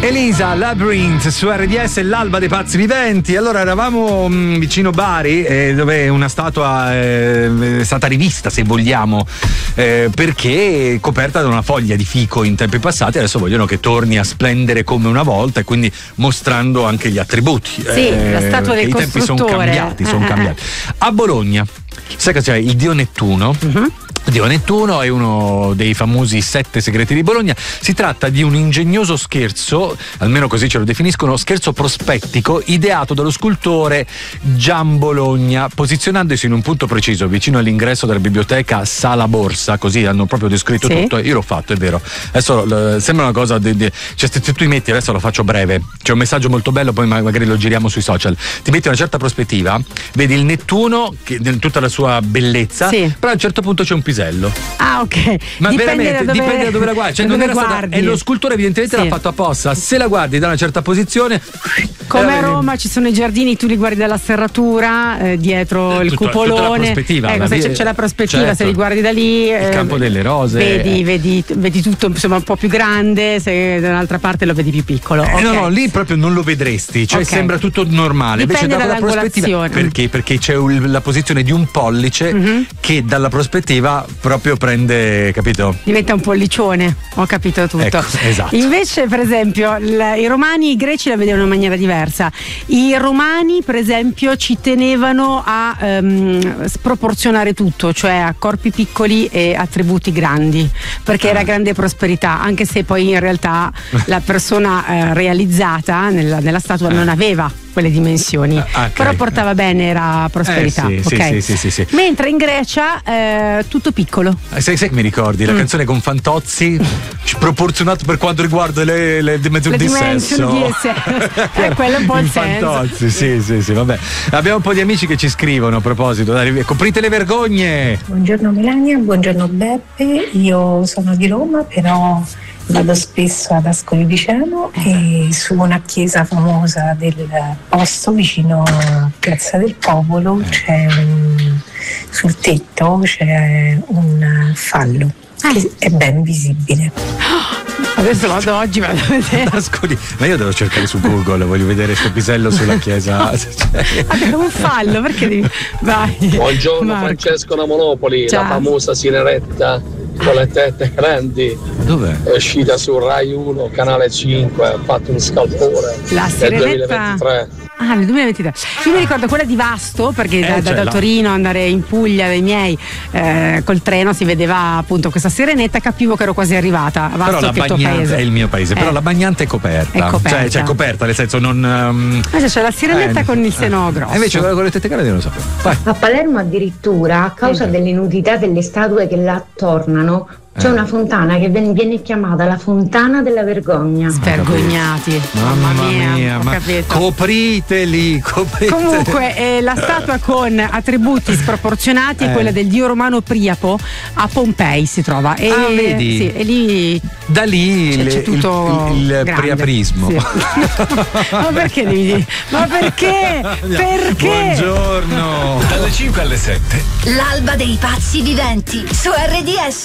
Elisa, Labyrinth su RDS, l'alba dei pazzi viventi. Allora eravamo vicino Bari, dove una statua è stata rivista, se vogliamo, perché è coperta da una foglia di fico in tempi passati. Adesso vogliono che torni a splendere come una volta, e quindi mostrando anche gli attributi. Sì, la statua del costruttore. I tempi sono cambiati. A Bologna, sai che c'è il dio Nettuno? Dio Nettuno è uno dei famosi 7 segreti di Bologna. Si tratta di un ingegnoso scherzo, almeno così ce lo definiscono, scherzo prospettico ideato dallo scultore Gian Bologna, posizionandosi in un punto preciso vicino all'ingresso della biblioteca Sala Borsa, così hanno proprio descritto tutto. Io l'ho fatto, è vero. Adesso sembra una cosa cioè, se tu ti metti, adesso lo faccio breve, c'è un messaggio molto bello, poi magari lo giriamo sui social. Ti metti a una certa prospettiva, vedi il Nettuno che, in tutta la sua bellezza, però a un certo punto c'è un pisello. Ah, ok. Ma dipende da dove la guardi. Cioè, non era guardi. E lo scultore evidentemente l'ha fatto apposta. Se la guardi da una certa posizione, come a Roma ci sono i giardini, tu li guardi dalla serratura, dietro il cupolone. Tutta la prospettiva, ecco, se c'è la prospettiva, certo. Se li guardi da lì, il campo delle rose. Vedi tutto, insomma, un po' più grande, se da un'altra parte lo vedi più piccolo. No, lì proprio non lo vedresti, cioè sembra tutto normale. Dipende invece dalla prospettiva, perché c'è la posizione di un pollice che dalla prospettiva proprio prende, capito? Diventa un pollicione, ho capito tutto. Ecco, esatto. Invece, per esempio, i romani, i greci la vedevano in maniera diversa. I romani, per esempio, ci tenevano a sproporzionare tutto, cioè a corpi piccoli e attributi grandi, perché era grande prosperità, anche se poi in realtà la persona realizzata nella statua non aveva quelle dimensioni, però portava bene, era prosperità. Sì. Mentre in Grecia tutto piccolo. Sai che mi ricordi la canzone con Fantozzi, proporzionato per quanto riguarda le dimensioni di sesso. Quello è un po' il senso. Fantozzi, sì, vabbè. Abbiamo un po' di amici che ci scrivono a proposito. Dai, coprite le vergogne. Buongiorno Melania, buongiorno Beppe. Io sono di Roma, però vado spesso ad Ascoli Piceno e su una chiesa famosa del posto vicino a Piazza del Popolo sul tetto c'è un fallo che è ben visibile. Adesso oggi vado a vedere. Ma io devo cercare su Google, voglio vedere questo pisello sulla chiesa. È un fallo, perché devi. Vai. Buongiorno Francesco da Monopoli. Ciao. La famosa Sirenetta con le tette grandi. Dov'è? È uscita su Rai 1, canale 5, ha fatto un scalpore. La Sirenetta. Nel 2023. Nel 2023. Io mi ricordo quella di Vasto, perché da Torino andare in Puglia dai miei col treno si vedeva appunto questa Sirenetta, capivo che ero quasi arrivata. Vasto, però la Bagnante è il mio paese, però la Bagnante è coperta. Cioè coperta, nel senso non. C'è la Sirenetta con il seno grosso. Invece con le tette grandi non lo sapevo. Vai. A Palermo addirittura, a causa dell'inudità delle statue che là attornano, c'è una fontana che viene chiamata la Fontana della Vergogna. Svergognati. Mamma mia, ma capito. Copriteli. Comunque la statua con attributi sproporzionati è quella del dio romano Priapo a Pompei, si trova. E, vedi? Sì, e lì da lì c'è tutto il priaprismo. Sì. Ma perché devi dire? Ma perché? Perché? Buongiorno. Dalle 5 alle 7. L'alba dei pazzi viventi su RDS.